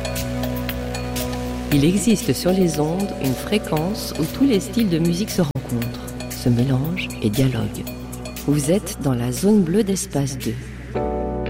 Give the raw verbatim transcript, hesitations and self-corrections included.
Il existe sur les ondes une fréquence où tous les styles de musique se rencontrent, se mélangent et dialoguent. Vous êtes dans la zone bleue d'Espace deux.